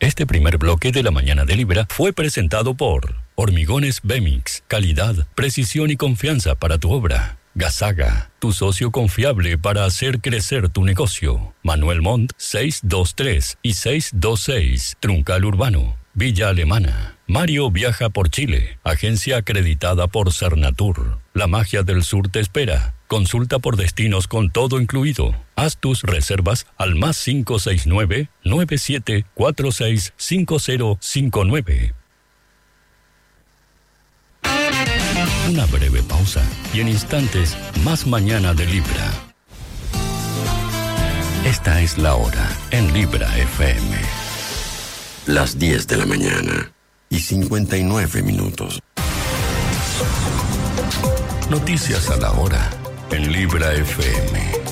Este primer bloque de la mañana de Libra fue presentado por Hormigones Bemix, calidad, precisión y confianza para tu obra. Gasaga, tu socio confiable para hacer crecer tu negocio. Manuel Montt 623 y 626, Truncal Urbano, Villa Alemana. Mario viaja por Chile, agencia acreditada por Cernatur. La magia del sur te espera. Consulta por destinos con todo incluido. Haz tus reservas al más 569-9746-5059. Una breve pausa y en instantes más mañana de Libra. Esta es la hora en Libra FM. Las 10 de la mañana y 59 minutos. Noticias a la hora en Libra FM.